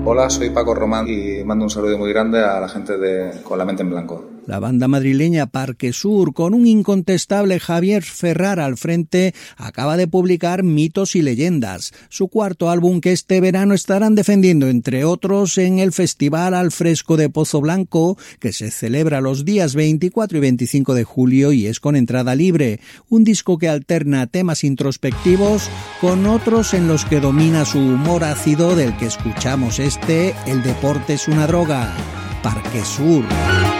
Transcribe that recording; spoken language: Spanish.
Hola, soy Paco Román y mando un saludo muy grande a la gente de Con la Mente en Blanco. La banda madrileña Parque Sur, con un incontestable Javier Ferrar al frente, acaba de publicar Mitos y Leyendas, su cuarto álbum que este verano estarán defendiendo, entre otros, en el Festival Al Fresco de Pozo Blanco, que se celebra los días 24 y 25 de julio y es con entrada libre. Un disco que alterna temas introspectivos con otros en los que domina su humor ácido, del que escuchamos El deporte es una droga. Parque Sur.